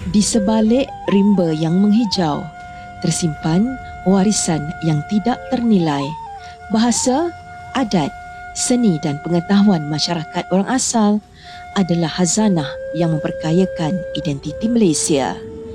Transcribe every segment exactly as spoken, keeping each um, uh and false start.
Di sebalik rimba yang menghijau, tersimpan warisan yang tidak ternilai. Bahasa, adat, seni dan pengetahuan masyarakat orang asal adalah khazanah yang memperkayakan identiti Malaysia.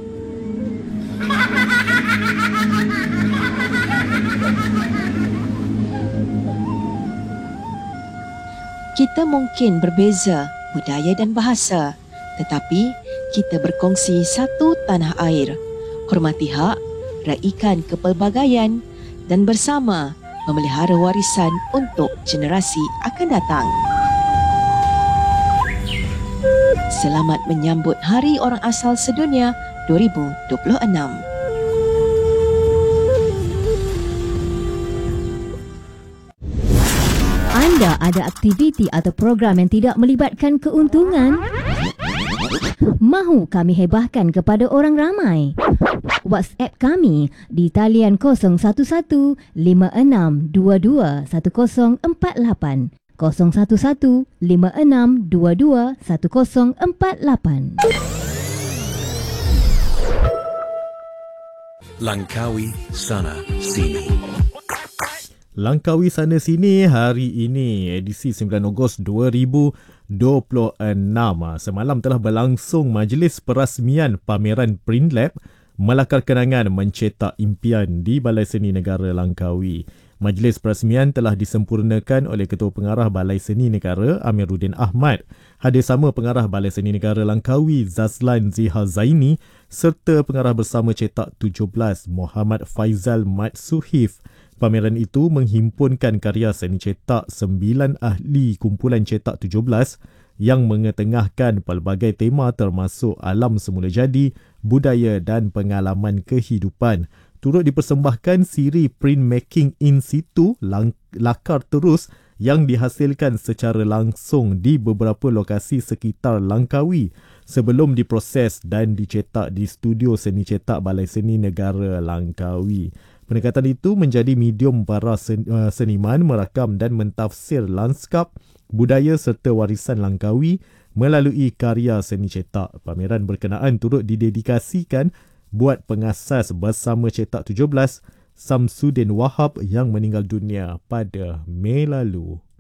Kita mungkin berbeza budaya dan bahasa, tetapi kita berkongsi satu tanah air, hormati hak, raikan kepelbagaian dan bersama memelihara warisan untuk generasi akan datang. Selamat menyambut Hari Orang Asal Sedunia dua ribu dua puluh enam. Anda ada aktiviti atau program yang tidak melibatkan keuntungan? Mahu kami hebahkan kepada orang ramai? WhatsApp kami di talian kosong satu satu lima enam dua dua satu kosong empat lapan, kosong satu satu lima enam dua dua satu kosong empat lapan. Langkawi Sana Sini. Langkawi Sana Sini hari ini edisi sembilan Ogos dua ribu dua puluh enam. Semalam telah berlangsung majlis perasmian pameran Printlab Melakar Kenangan Mencetak Impian di Balai Seni Negara Langkawi. Majlis perasmian telah disempurnakan oleh Ketua Pengarah Balai Seni Negara Amiruddin Ahmad. Hadir sama Pengarah Balai Seni Negara Langkawi Zazlan Zihal Zaini serta Pengarah Bersama Cetak tujuh belas Muhammad Faizal Mat Suhif. Pameran itu menghimpunkan karya seni cetak sembilan ahli kumpulan cetak tujuh belas yang mengetengahkan pelbagai tema termasuk alam semula jadi, budaya dan pengalaman kehidupan. Turut dipersembahkan siri printmaking in situ lakar terus yang dihasilkan secara langsung di beberapa lokasi sekitar Langkawi sebelum diproses dan dicetak di studio seni cetak Balai Seni Negara Langkawi. Pendekatan itu menjadi medium para seniman merakam dan mentafsir lanskap, budaya serta warisan Langkawi melalui karya seni cetak. Pameran berkenaan turut didedikasikan buat pengasas Bersama Cetak tujuh belas Samsudin Wahab yang meninggal dunia pada Mei lalu.